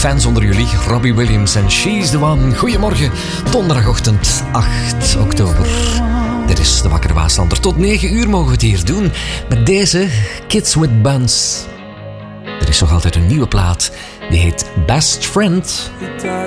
fans onder jullie. Robbie Williams en She's the One. Goedemorgen, donderdagochtend 8 oktober. Dit is de Wakkere Waaslander. Tot 9 uur mogen we het hier doen met deze Kids with Buns. Er is nog altijd een nieuwe plaat. Die heet Best Friend.